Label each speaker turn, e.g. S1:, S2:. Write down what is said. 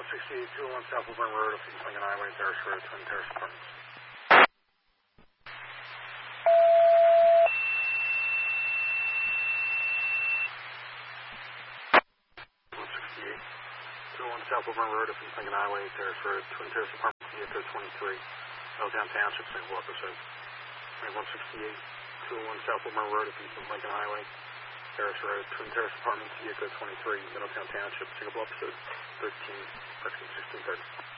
S1: 168, 201 South Woburn Road, off East Lincoln Highway, Terrace Road, Twin Terrace Apartments. 201 South Woburn Road, off East Lincoln Highway, Terrace Road, Twin Terrace Apartments, vehicle 23, Eltown Township, St. Walker Code. 168, 201 South Woburn Road, off East Lincoln Highway, Terrace Road, Twin Terrace Apartments, vehicle 23, Middletown Township, Singapore episode 13, Mexican 1630.